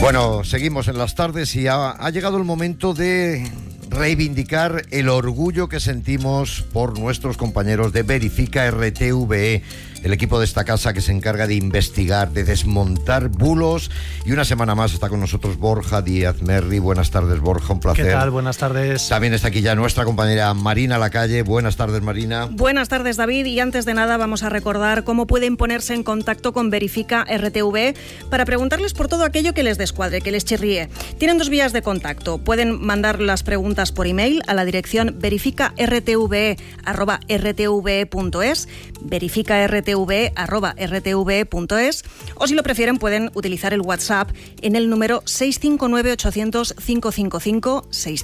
Bueno, seguimos en las tardes y ha llegado el momento de reivindicar el orgullo que sentimos por nuestros compañeros de Verifica RTVE, el equipo de esta casa que se encarga de investigar, de desmontar bulos. Y una semana más está con nosotros Borja Díaz Merri. Buenas tardes, Borja, un placer. ¿Qué tal? Buenas tardes. También está aquí ya nuestra compañera Marina Lacalle. Buenas tardes, Marina. Buenas tardes, David. Y antes de nada vamos a recordar cómo pueden ponerse en contacto con Verifica RTVE para preguntarles por todo aquello que les descuadre, que les chirríe. Tienen dos vías de contacto. Pueden mandar las preguntas por email a la dirección verificartve@rtve.es, verificartve@rtve.es, o si lo prefieren pueden utilizar el WhatsApp en el número 659-800-555,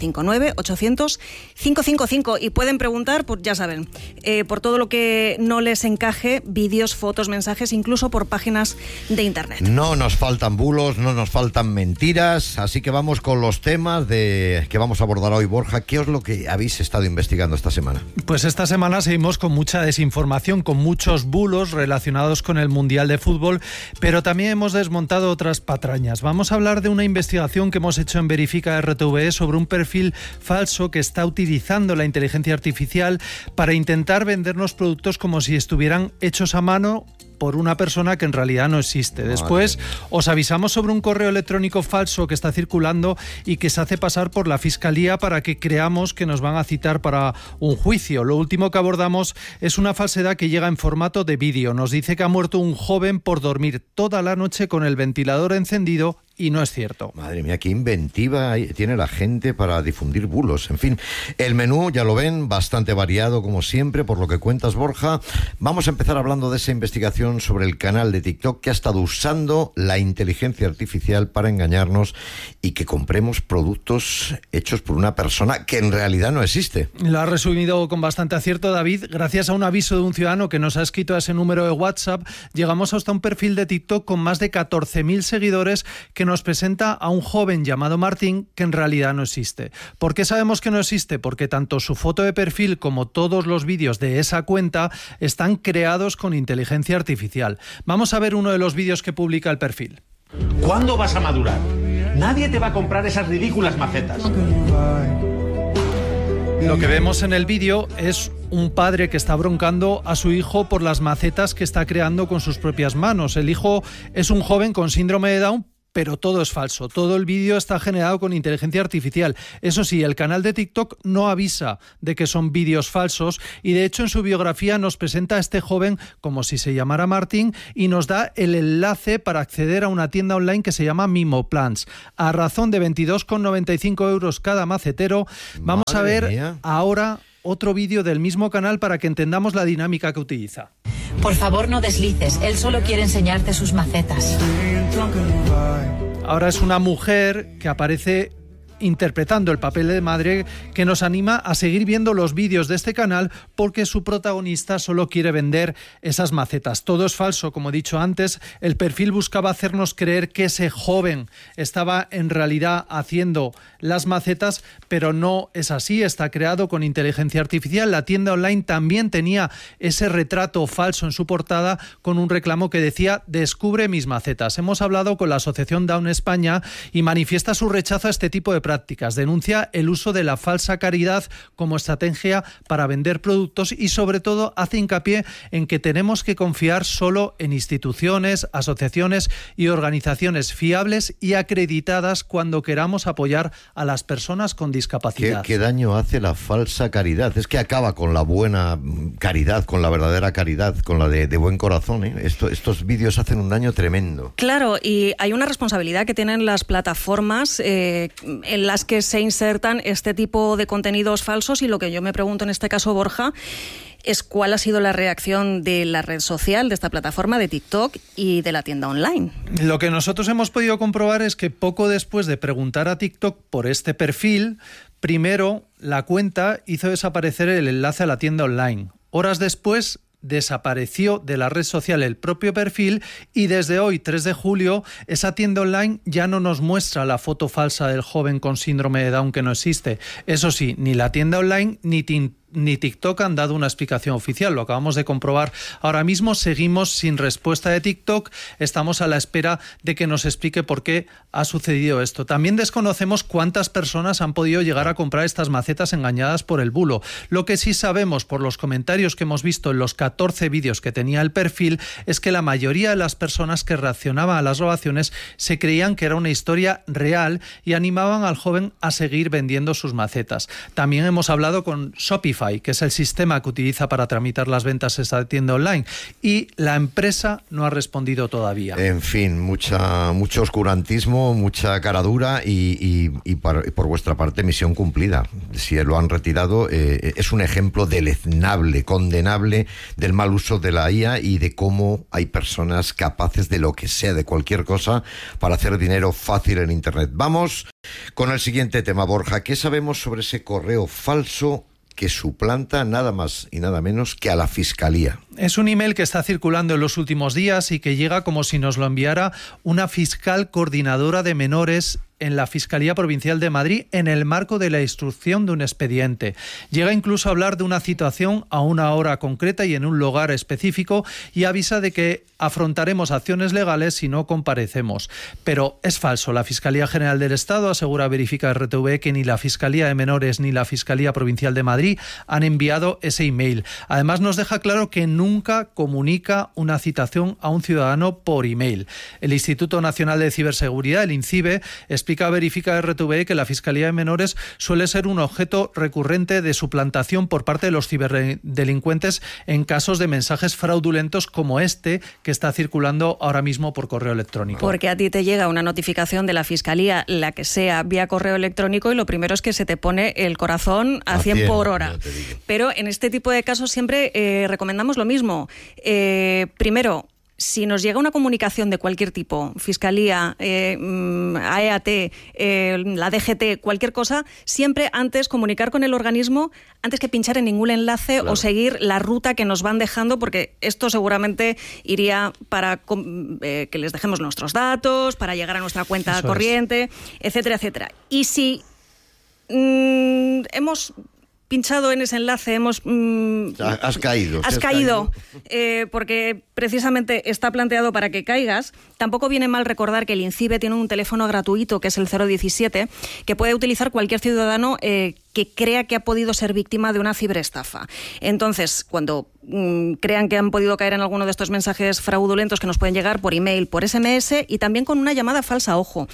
659-800-555, y pueden preguntar, pues ya saben, por todo lo que no les encaje, vídeos, fotos, mensajes, incluso por páginas de internet. No nos faltan bulos, no nos faltan mentiras, así que vamos con los temas que vamos a abordar hoy. Borja, ¿qué es lo que habéis estado investigando esta semana? Pues esta semana seguimos con mucha desinformación, con muchos bulos relacionados con el Mundial de Fútbol, pero también hemos desmontado otras patrañas. Vamos a hablar de una investigación que hemos hecho en Verifica RTVE sobre un perfil falso que está utilizando la inteligencia artificial para intentar vendernos productos como si estuvieran hechos a mano por una persona que en realidad no existe. Después os avisamos sobre un correo electrónico falso que está circulando y que se hace pasar por la Fiscalía para que creamos que nos van a citar para un juicio. Lo último que abordamos es una falsedad que llega en formato de vídeo. Nos dice que ha muerto un joven por dormir toda la noche con el ventilador encendido, y no es cierto. Madre mía, qué inventiva tiene la gente para difundir bulos. En fin, el menú, ya lo ven, bastante variado como siempre, por lo que cuentas, Borja. Vamos a empezar hablando de esa investigación sobre el canal de TikTok que ha estado usando la inteligencia artificial para engañarnos y que compremos productos hechos por una persona que en realidad no existe. Lo has resumido con bastante acierto, David. Gracias a un aviso de un ciudadano que nos ha escrito a ese número de WhatsApp, llegamos hasta un perfil de TikTok con más de 14.000 seguidores que nos presenta a un joven llamado Martín que en realidad no existe. ¿Por qué sabemos que no existe? Porque tanto su foto de perfil como todos los vídeos de esa cuenta están creados con inteligencia artificial. Vamos a ver uno de los vídeos que publica el perfil. ¿Cuándo vas a madurar? Nadie te va a comprar esas ridículas macetas. Lo que vemos en el vídeo es un padre que está broncando a su hijo por las macetas que está creando con sus propias manos. El hijo es un joven con síndrome de Down, pero todo es falso. Todo el vídeo está generado con inteligencia artificial. Eso sí, el canal de TikTok no avisa de que son vídeos falsos y de hecho en su biografía nos presenta a este joven como si se llamara Martín y nos da el enlace para acceder a una tienda online que se llama Mimoplants. A razón de 22,95 euros cada macetero. Vamos a ver ahora otro vídeo del mismo canal para que entendamos la dinámica que utiliza. Por favor, no deslices. Él solo quiere enseñarte sus macetas. Ahora es una mujer que aparece interpretando el papel de madre que nos anima a seguir viendo los vídeos de este canal porque su protagonista solo quiere vender esas macetas. Todo es falso, como he dicho antes. El perfil buscaba hacernos creer que ese joven estaba en realidad haciendo las macetas, pero no es así. Está creado con inteligencia artificial. La tienda online también tenía ese retrato falso en su portada con un reclamo que decía "Descubre mis macetas". Hemos hablado con la Asociación Down España y manifiesta su rechazo a este tipo de prácticas. Denuncia el uso de la falsa caridad como estrategia para vender productos y sobre todo hace hincapié en que tenemos que confiar solo en instituciones, asociaciones y organizaciones fiables y acreditadas cuando queramos apoyar a las personas con discapacidad. ¿Qué daño hace la falsa caridad? Es que acaba con la buena caridad, con la verdadera caridad, con la de buen corazón, ¿eh? Estos vídeos hacen un daño tremendo. Claro, y hay una responsabilidad que tienen las plataformas en las que se insertan este tipo de contenidos falsos, y lo que yo me pregunto en este caso, Borja, es cuál ha sido la reacción de la red social, de esta plataforma, de TikTok y de la tienda online. Lo que nosotros hemos podido comprobar es que poco después de preguntar a TikTok por este perfil, primero la cuenta hizo desaparecer el enlace a la tienda online. Horas después desapareció de la red social el propio perfil y desde hoy, 3 de julio, esa tienda online ya no nos muestra la foto falsa del joven con síndrome de Down que no existe. Eso sí, ni la tienda online ni ni TikTok han dado una explicación oficial. Lo acabamos de comprobar ahora mismo. Seguimos sin respuesta de TikTok. Estamos a la espera de que nos explique por qué ha sucedido esto. También desconocemos cuántas personas han podido llegar a comprar estas macetas engañadas por el bulo. Lo que sí sabemos por los comentarios que hemos visto en los 14 vídeos que tenía el perfil es que la mayoría de las personas que reaccionaban a las grabaciones se creían que era una historia real y animaban al joven a seguir vendiendo sus macetas. También hemos hablado con Shopify, que es el sistema que utiliza para tramitar las ventas esta tienda online, y la empresa no ha respondido todavía. En fin, mucho oscurantismo, mucha caradura y por vuestra parte misión cumplida. Si lo han retirado, es un ejemplo deleznable, condenable del mal uso de la IA y de cómo hay personas capaces de lo que sea, de cualquier cosa, para hacer dinero fácil en Internet. Vamos con el siguiente tema, Borja. ¿Qué sabemos sobre ese correo falso que suplanta nada más y nada menos que a la Fiscalía? Es un email que está circulando en los últimos días y que llega como si nos lo enviara una fiscal coordinadora de menores en la Fiscalía Provincial de Madrid en el marco de la instrucción de un expediente. Llega incluso a hablar de una citación a una hora concreta y en un lugar específico y avisa de que afrontaremos acciones legales si no comparecemos. Pero es falso. La Fiscalía General del Estado asegura, verifica RTV, que ni la Fiscalía de Menores ni la Fiscalía Provincial de Madrid han enviado ese email. Además, nos deja claro que nunca comunica una citación a un ciudadano por email. El Instituto Nacional de Ciberseguridad, el INCIBE, explica, verifica RTV, que la Fiscalía de Menores suele ser un objeto recurrente de suplantación por parte de los ciberdelincuentes en casos de mensajes fraudulentos como este que está circulando ahora mismo por correo electrónico. Porque a ti te llega una notificación de la Fiscalía, la que sea, vía correo electrónico, y lo primero es que se te pone el corazón a 100 por hora. Pero en este tipo de casos siempre recomendamos lo mismo. Primero, si nos llega una comunicación de cualquier tipo, Fiscalía, AEAT, la DGT, cualquier cosa, siempre antes comunicar con el organismo antes que pinchar en ningún enlace, claro, o seguir la ruta que nos van dejando, porque esto seguramente iría para que les dejemos nuestros datos, para llegar a nuestra cuenta corriente, etcétera, etcétera. Y si hemos pinchado en ese enlace, has caído. Has caído, porque precisamente está planteado para que caigas. Tampoco viene mal recordar que el INCIBE tiene un teléfono gratuito, que es el 017, que puede utilizar cualquier ciudadano que crea que ha podido ser víctima de una ciberestafa. Entonces, cuando crean que han podido caer en alguno de estos mensajes fraudulentos que nos pueden llegar por email, por SMS y también con una llamada falsa, ojo,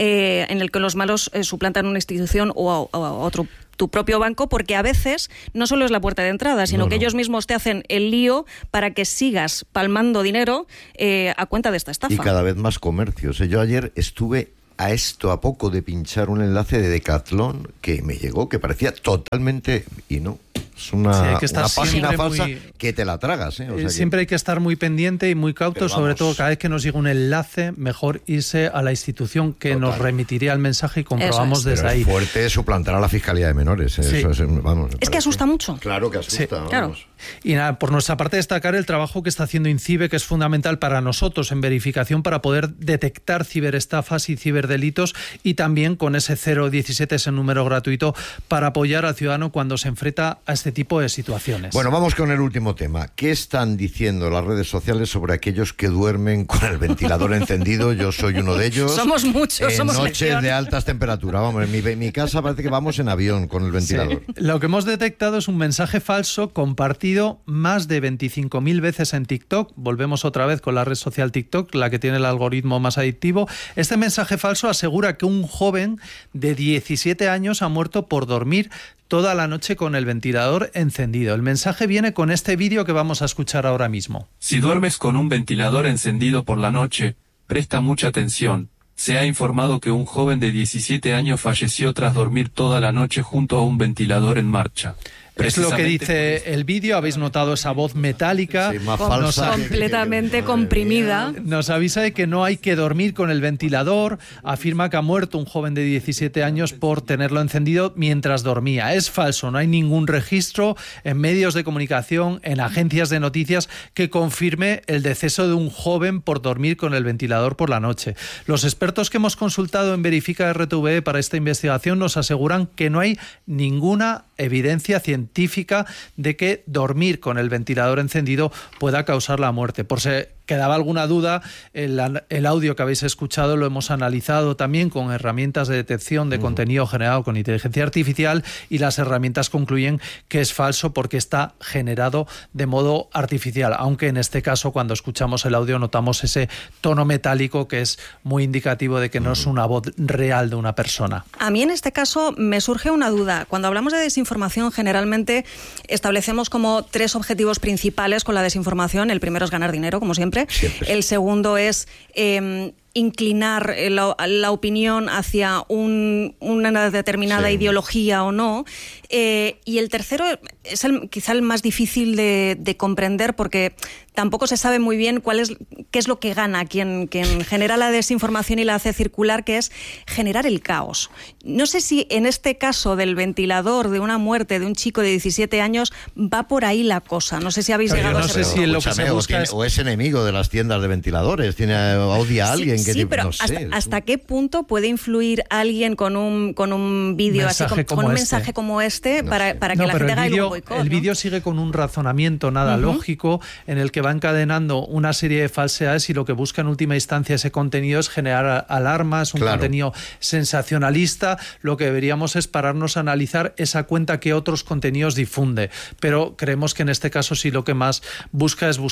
en el que los malos suplantan una institución o a otro, tu propio banco, porque a veces no solo es la puerta de entrada, sino que ellos mismos te hacen el lío para que sigas palmando dinero a cuenta de esta estafa. Y cada vez más comercios. Yo ayer estuve a poco de pinchar un enlace de Decathlon que me llegó, que parecía totalmente, y no, es una página falsa que te la tragas. O sea siempre hay que estar muy pendiente y muy cauto, sobre todo cada vez que nos llega un enlace, mejor irse a la institución que nos remitiría el mensaje y comprobamos desde ahí. Es fuerte suplantar a la Fiscalía de Menores. Sí. Eso es que asusta mucho. Claro que asusta. Sí, claro. Y nada, por nuestra parte destacar el trabajo que está haciendo INCIBE, que es fundamental para nosotros en verificación para poder detectar ciberestafas y ciberdelitos, y también con ese 017, ese número gratuito, para apoyar al ciudadano cuando se enfrenta a este tipo de situaciones. Bueno, vamos con el último tema. ¿Qué están diciendo las redes sociales sobre aquellos que duermen con el ventilador encendido? Yo soy uno de ellos. Somos muchos, somos noches lección. De altas temperaturas. Vamos, en mi casa parece que vamos en avión con el ventilador. Sí. Lo que hemos detectado es un mensaje falso compartido más de 25.000 veces en TikTok. Volvemos otra vez con la red social TikTok, la que tiene el algoritmo más adictivo. Este mensaje falso asegura que un joven de 17 años ha muerto por dormir toda la noche con el ventilador encendido. El mensaje viene con este vídeo que vamos a escuchar ahora mismo. Si duermes con un ventilador encendido por la noche, presta mucha atención. Se ha informado que un joven de 17 años falleció tras dormir toda la noche junto a un ventilador en marcha. Es lo que dice el vídeo. Habéis notado esa voz metálica, más falsa, completamente comprimida. Nos avisa de que no hay que dormir con el ventilador. Afirma que ha muerto un joven de 17 años por tenerlo encendido mientras dormía. Es falso, no hay ningún registro en medios de comunicación, en agencias de noticias, que confirme el deceso de un joven por dormir con el ventilador por la noche. Los expertos que hemos consultado en Verifica RTV para esta investigación nos aseguran que no hay ninguna evidencia científica científica de que dormir con el ventilador encendido pueda causar la muerte. Por si quedaba alguna duda, el audio que habéis escuchado lo hemos analizado también con herramientas de detección de contenido generado con inteligencia artificial, y las herramientas concluyen que es falso porque está generado de modo artificial, aunque en este caso cuando escuchamos el audio notamos ese tono metálico que es muy indicativo de que no es una voz real de una persona. A mí en este caso me surge una duda. Cuando hablamos de desinformación, generalmente establecemos como 3 objetivos principales con la desinformación. El primero es ganar dinero, como siempre. El segundo es inclinar la opinión hacia una determinada ideología o no. Y el tercero es quizá el más difícil de comprender, porque tampoco se sabe muy bien qué es lo que gana quien genera la desinformación y la hace circular, que es generar el caos. No sé si en este caso del ventilador, de una muerte de un chico de 17 años, va por ahí la cosa. No sé si habéis llegado a ese punto. Si lo que se busca o es enemigo de las tiendas de ventiladores, odia a alguien que pero no sé. ¿Hasta qué punto puede influir alguien con un vídeo así, con un mensaje como este, para que la gente haga el boicot? El vídeo sigue con un razonamiento nada lógico, en el que va encadenando una serie de falsedades, y lo que busca en última instancia ese contenido es generar alarmas, un contenido sensacionalista. Lo que deberíamos es pararnos a analizar esa cuenta que otros contenidos difunde, pero creemos que en este caso sí lo que más busca es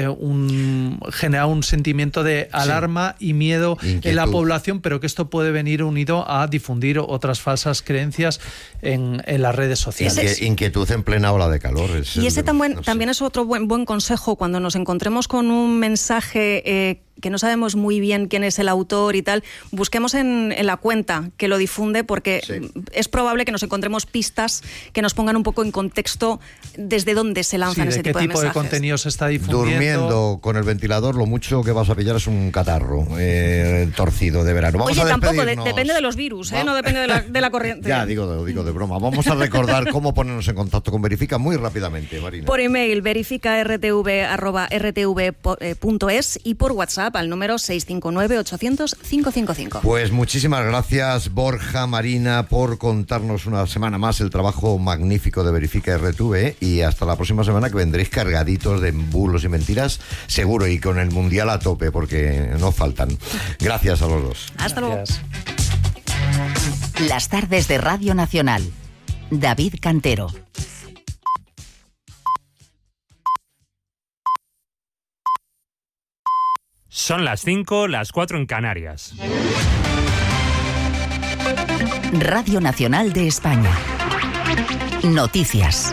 generar un sentimiento de alarma y miedo en la población, pero que esto puede venir unido a difundir otras falsas creencias en las redes sociales. Inquietud en plena ola de calor. Y ese también es otro buen consejo cuando nos encontremos con un mensaje que no sabemos muy bien quién es el autor y tal. Busquemos en la cuenta que lo difunde, porque es probable que nos encontremos pistas que nos pongan un poco en contexto desde dónde se lanzan ese tipo de mensajes. ¿Qué tipo de contenido se está difundiendo? Durmiendo con el ventilador, lo mucho que vas a pillar es un catarro torcido de verano. Vamos a tampoco, depende de los virus, no depende de la corriente. Ya, digo de broma. Vamos a recordar cómo ponernos en contacto con Verifica muy rápidamente, Marina. Por email, verificartv@rtv.es, y por WhatsApp al número 659-800-555. Pues muchísimas gracias, Borja, Marina, por contarnos una semana más el trabajo magnífico de Verifica RTV, y hasta la próxima semana, que vendréis cargaditos de bulos y mentiras, seguro, y con el Mundial a tope, porque no faltan. Gracias a los dos. Hasta luego. Las tardes de Radio Nacional. David Cantero. Son las 5, las 4 en Canarias. Radio Nacional de España. Noticias.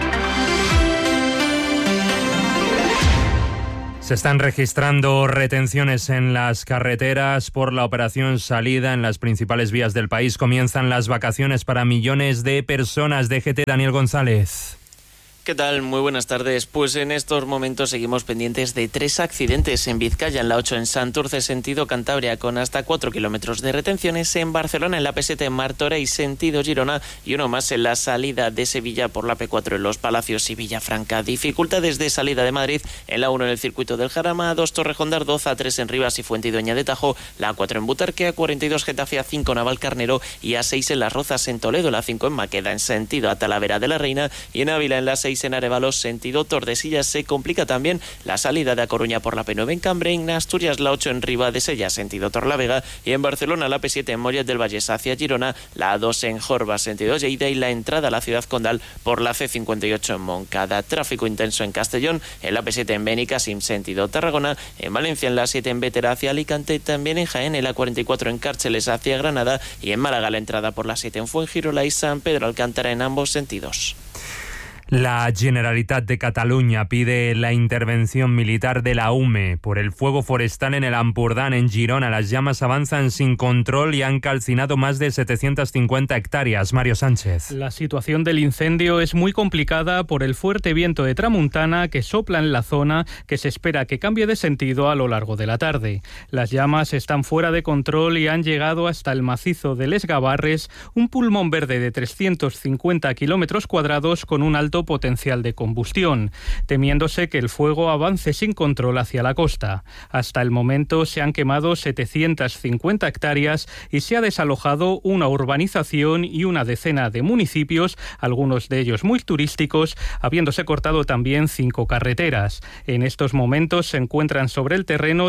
Se están registrando retenciones en las carreteras por la operación Salida en las principales vías del país. Comienzan las vacaciones para millones de personas. DGT, Daniel González. ¿Qué tal? Muy buenas tardes. Pues en estos momentos seguimos pendientes de 3 accidentes en Vizcaya, en la 8 en Santurce, sentido Cantabria, con hasta 4 kilómetros de retenciones, en Barcelona, en la P7 en Martorell, sentido Girona, y uno más en la salida de Sevilla por la P4 en Los Palacios y Villafranca. Dificultades de salida de Madrid en la 1 en el circuito del Jarama, A2 Torrejón de Ardoz, A3 en Rivas y Fuentidueña de Tajo, la A4 en Butarque, A42 Getafe, A5 Navalcarnero y A6 en Las Rozas en Toledo, la 5 en Maqueda en sentido a Talavera de la Reina, y en Ávila en la 6 en Arevalos, sentido Tordesillas. Se complica también la salida de A Coruña por la P9 en Cambre, en Asturias la 8 en Ribadesella, sentido Torlavega, y en Barcelona la P7 en Mollet del Vallès hacia Girona, la A2 en Jorba, sentido Lleida, y la entrada a la ciudad condal por la C58 en Moncada. Tráfico intenso en Castellón, en la P7 en Benicàssim, sentido Tarragona, en Valencia en la 7 en Bétera hacia Alicante, también en Jaén en la 44 en Cárceles hacia Granada, y en Málaga la entrada por la 7 en Fuengirola y San Pedro Alcántara en ambos sentidos. La Generalitat de Cataluña pide la intervención militar de la UME por el fuego forestal en el Ampurdán, en Girona. Las llamas avanzan sin control y han calcinado más de 750 hectáreas. Mario Sánchez. La situación del incendio es muy complicada por el fuerte viento de tramuntana que sopla en la zona, que se espera que cambie de sentido a lo largo de la tarde. Las llamas están fuera de control y han llegado hasta el macizo de Les Gavarres, un pulmón verde de 350 kilómetros cuadrados con un alto alto potencial de combustión, temiéndose que el fuego avance sin control hacia la costa. Hasta el momento se han quemado 750 hectáreas y se ha desalojado una urbanización y una decena de municipios, algunos de ellos muy turísticos, habiéndose cortado también 5 carreteras. En estos momentos se encuentran sobre el terreno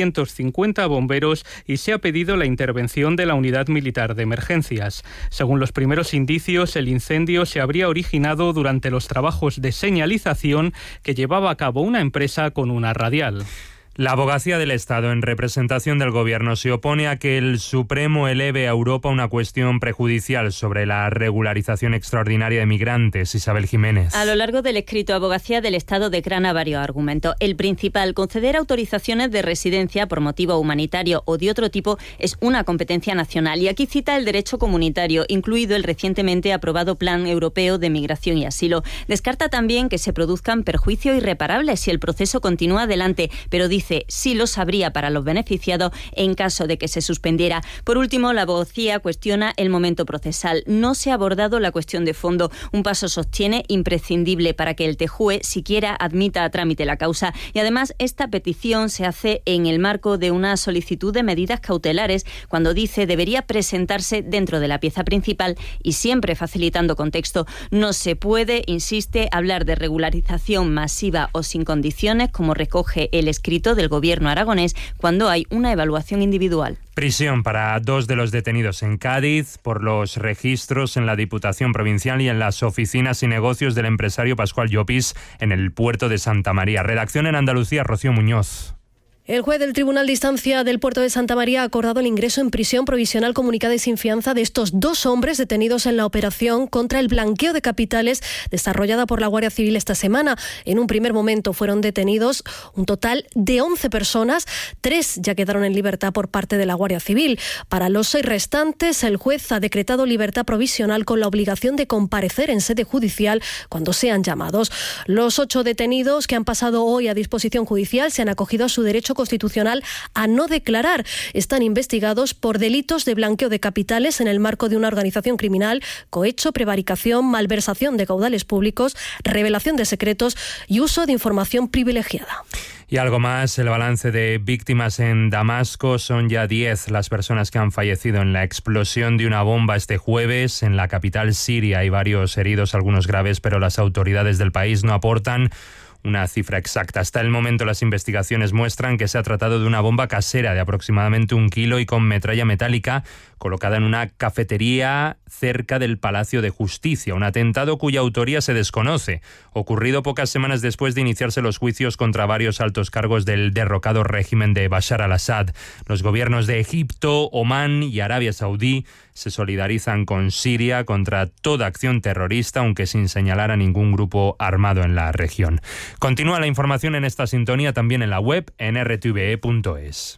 350 bomberos y se ha pedido la intervención de la Unidad Militar de Emergencias. Según los primeros indicios, el incendio se habría originado durante los trabajos de señalización que llevaba a cabo una empresa con una radial. La Abogacía del Estado, en representación del Gobierno, se opone a que el Supremo eleve a Europa una cuestión prejudicial sobre la regularización extraordinaria de migrantes. Isabel Jiménez. A lo largo del escrito, Abogacía del Estado declina varios argumentos. El principal, conceder autorizaciones de residencia por motivo humanitario o de otro tipo es una competencia nacional. Y aquí cita el derecho comunitario, incluido el recientemente aprobado Plan Europeo de Migración y Asilo. Descarta también que se produzcan perjuicios irreparables si el proceso continúa adelante, pero dice sí los habría para los beneficiados en caso de que se suspendiera. Por último, la abogacía cuestiona el momento procesal. No se ha abordado la cuestión de fondo. Un paso, sostiene, imprescindible para que el TJUE siquiera admita a trámite la causa. Y además, esta petición se hace en el marco de una solicitud de medidas cautelares, cuando dice debería presentarse dentro de la pieza principal y siempre facilitando contexto. No se puede, insiste, hablar de regularización masiva o sin condiciones, como recoge el escrito del Gobierno aragonés, cuando hay una evaluación individual. Prisión para 2 de los detenidos en Cádiz por los registros en la Diputación Provincial y en las oficinas y negocios del empresario Pascual Llopis en el puerto de Santa María. Redacción en Andalucía, Rocío Muñoz. El juez del Tribunal de Instancia del Puerto de Santa María ha acordado el ingreso en prisión provisional comunicada y sin fianza de estos 2 hombres detenidos en la operación contra el blanqueo de capitales desarrollada por la Guardia Civil esta semana. En un primer momento fueron detenidos un total de 11 personas, 3 ya quedaron en libertad por parte de la Guardia Civil. Para los 6 restantes, el juez ha decretado libertad provisional con la obligación de comparecer en sede judicial cuando sean llamados. Los 8 detenidos que han pasado hoy a disposición judicial se han acogido a su derecho constitucional a no declarar. Están investigados por delitos de blanqueo de capitales en el marco de una organización criminal, cohecho, prevaricación, malversación de caudales públicos, revelación de secretos y uso de información privilegiada. Y algo más, el balance de víctimas en Damasco. Son ya 10 las personas que han fallecido en la explosión de una bomba este jueves en la capital siria. Hay varios heridos, algunos graves, pero las autoridades del país no aportan una cifra exacta. Hasta el momento las investigaciones muestran que se ha tratado de una bomba casera de aproximadamente 1 kilo y con metralla metálica colocada en una cafetería cerca del Palacio de Justicia. Un atentado cuya autoría se desconoce, ocurrido pocas semanas después de iniciarse los juicios contra varios altos cargos del derrocado régimen de Bashar al-Assad. Los gobiernos de Egipto, Omán y Arabia Saudí se solidarizan con Siria contra toda acción terrorista, aunque sin señalar a ningún grupo armado en la región. Continúa la información en esta sintonía también en la web en rtve.es.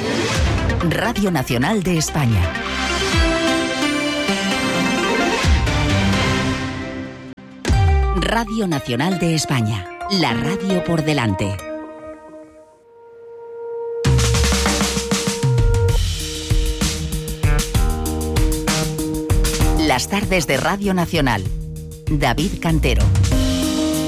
Radio Nacional de España. Radio Nacional de España. La radio por delante. Las tardes de Radio Nacional. David Cantero.